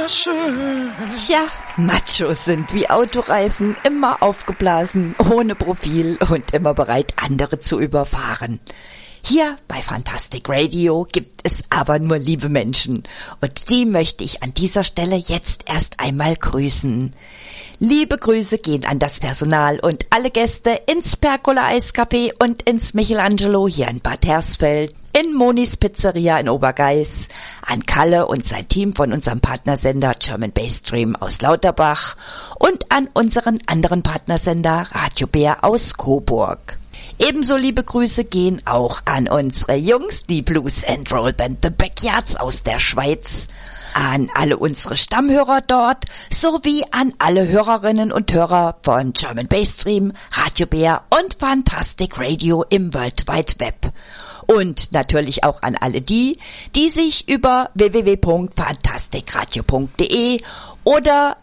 schön. Tja, Machos sind wie Autoreifen, immer aufgeblasen, ohne Profil und immer bereit, andere zu überfahren. Hier bei Fantastic Radio gibt es aber nur liebe Menschen und die möchte ich an dieser Stelle jetzt erst einmal grüßen. Liebe Grüße gehen an das Personal und alle Gäste ins Pergola Eiscafé und ins Michelangelo hier in Bad Hersfeld, in Monis Pizzeria in Obergeiß, an Kalle und sein Team von unserem Partnersender German Bass Stream aus Lauterbach und an unseren anderen Partnersender Radio Bär aus Coburg. Ebenso liebe Grüße gehen auch an unsere Jungs, die Blues and Roll Band The Backyards aus der Schweiz, an alle unsere Stammhörer dort, sowie an alle Hörerinnen und Hörer von German Bass Stream, Radio Bär und Fantastic Radio im World Wide Web. Und natürlich auch an alle die sich über www.fantastikradio.de oder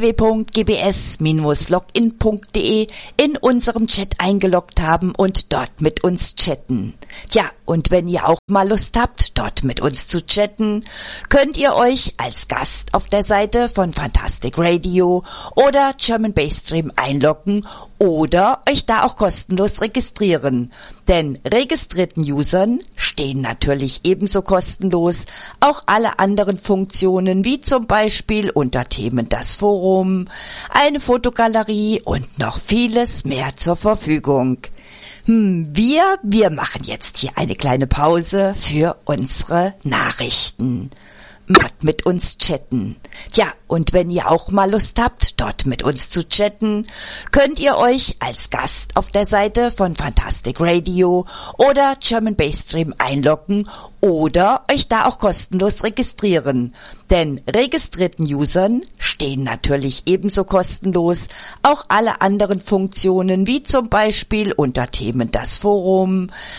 www.gbs-login.de in unserem Chat eingeloggt haben und dort mit uns chatten. Tja, und wenn ihr auch mal Lust habt, dort mit uns zu chatten, könnt ihr euch als Gast auf der Seite von Fantastic Radio oder German Bass Stream einloggen oder euch da auch kostenlos registrieren. Denn registrierten Usern stehen natürlich ebenso kostenlos auch alle anderen Funktionen, wie zum Beispiel unter Themen das Forum, eine Fotogalerie und noch vieles mehr zur Verfügung. Wir machen jetzt hier eine kleine Pause für unsere Nachrichten. Mit uns chatten. Tja, und wenn ihr auch mal Lust habt, dort mit uns zu chatten, könnt ihr euch als Gast auf der Seite von Fantastic Radio oder German Bass Stream einloggen oder euch da auch kostenlos registrieren. Denn registrierten Usern stehen natürlich ebenso kostenlos auch alle anderen Funktionen, wie zum Beispiel unter Themen das Forum,